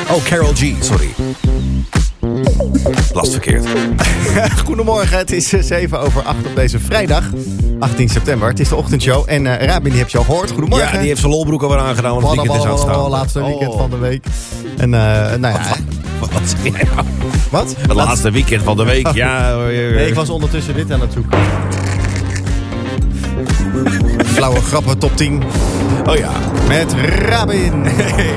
Oh, Karol G, sorry. Last verkeerd. Goedemorgen, het is 7 over 8 op deze vrijdag, 18 september. Het is de ochtendshow en Rabin, die heb je al gehoord. Goedemorgen. Ja, die heeft zijn lolbroek alweer aangedaan, want het weekend is aanstaan. Laatste weekend van de week. En nou ja... Wat zeg jij nou? Wat? Het laatste weekend van de week, ja. Nee, ik was ondertussen dit aan het zoeken. Flauwe grappen top 10. Oh ja. Met Rabin. Hey.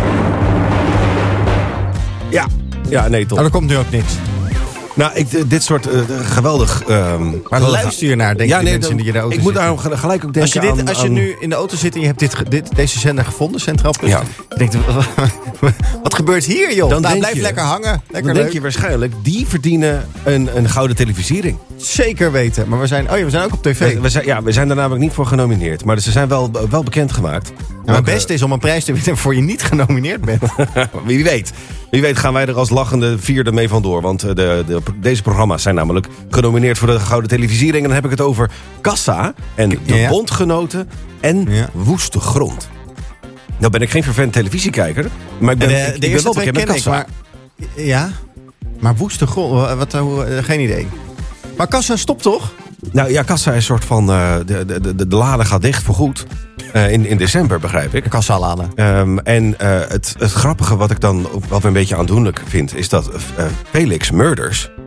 Ja, nee, toch. Nou, er komt nu ook niks. Nou, dit soort geweldig... Maar luister je naar, denk je, mensen die in de auto zitten? Ik moet zitten. daar gelijk ook denken Als je nu in de auto zit en je hebt deze zender gevonden, Centraal Plus. Ja. Je denkt, wat gebeurt hier, joh? Dan blijf lekker hangen. Lekker dan leuk. denk je waarschijnlijk, die verdienen een gouden televisiering. Zeker weten. Maar we zijn ook op tv. We zijn daar namelijk niet voor genomineerd. Maar ze zijn wel bekendgemaakt. Maar het beste is om een prijs te winnen waarvoor je niet genomineerd bent. Wie weet. Wie weet gaan wij er als lachende vierde mee vandoor. Want deze programma's zijn namelijk genomineerd voor de Gouden Televisiering. En dan heb ik het over Kassa en De Bondgenoten en Woeste Grond. Nou ben ik geen vervent televisiekijker. Maar ik ben wel bekend met Kassa. Maar Woeste Grond, geen idee. Maar Kassa stopt toch? Nou ja, Kassa is een soort van... De lade gaat dicht voor goed. In december, begrijp ik. De Kassa-lade. Het grappige wat ik dan ook wel weer een beetje aandoenlijk vind... is dat Felix Murders...